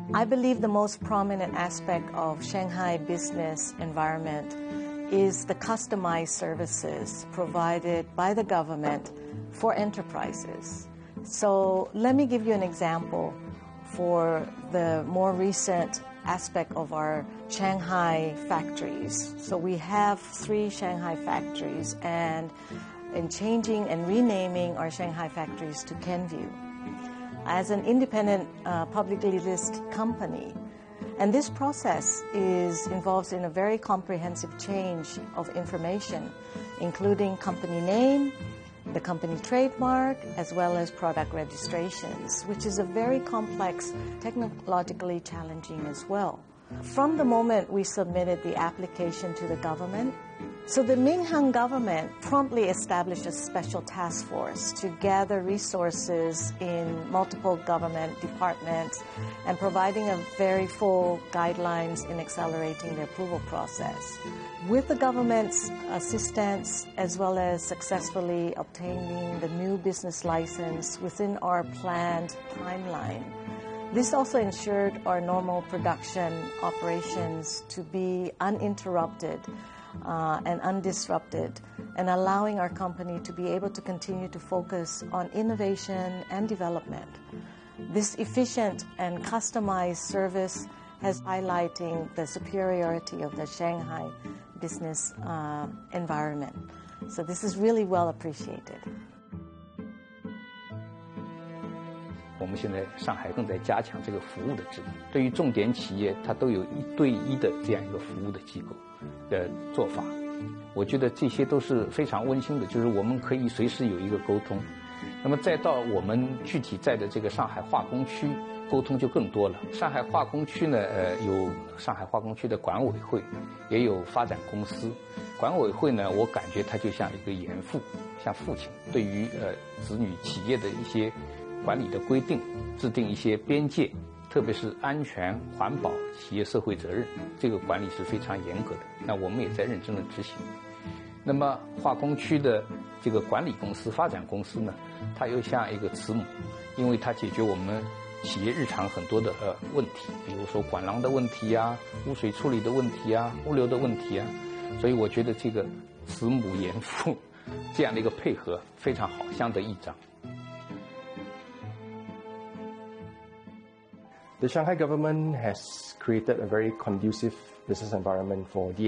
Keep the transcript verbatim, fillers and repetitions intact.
I believe the most prominent aspect of Shanghai business environment is the customized services provided by the government for enterprises. So let me give you an example for the more recent aspect of our Shanghai factories. So we have three Shanghai factories, and in changing and renaming our Shanghai factories to Kenvue as an independent uh, publicly listed company. And this process is involves in a very comprehensive change of information, including company name, the company trademark, as well as product registrations, which is a very complex, technologically challenging as well. From the moment we submitted the application to the government, so the Minhang government promptly established a special task force to gather resources in multiple government departments and providing a very full guidelines in accelerating the approval process. With the government's assistance, as well as successfully obtaining the new business license within our planned timeline, this also ensured our normal production operations to be uninterrupted uh, and undisrupted, and allowing our company to be able to continue to focus on innovation and development. This efficient and customized service has highlighting the superiority of the Shanghai business uh, environment. So this is really well appreciated. 我们现在上海正在加强这个服务的制度，对于重点企业，它都有一对一的这样一个服务的机构的做法。我觉得这些都是非常温馨的，就是我们可以随时有一个沟通。那么再到我们具体在的这个上海化工区，沟通就更多了。上海化工区呢，呃，有上海化工区的管委会，也有发展公司。管委会呢，我感觉它就像一个严父，像父亲，对于呃子女企业的一些管理的规定，制定一些边界，特别是安全、环保、企业社会责任，这个管理是非常严格的。那我们也在认真的执行。那么化工区的这个管理公司、发展公司呢，它又像一个慈母，因为它解决我们企业日常很多的呃问题，比如说管廊的问题啊、污水处理的问题啊、物流的问题啊，所以我觉得这个慈母严父这样的一个配合非常好，相得益彰。 The Shanghai government has created a very conducive business environment for D